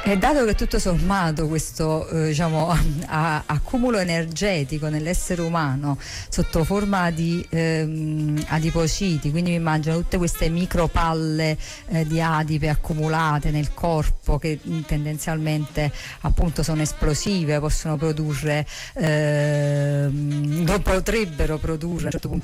E dato che tutto sommato questo diciamo accumulo energetico nell'essere umano sotto forma di adipociti, quindi mi immagino tutte queste micropalle di adipe accumulate nel corpo che tendenzialmente appunto sono esplosive, possono produrre potrebbero produrre a un certo punto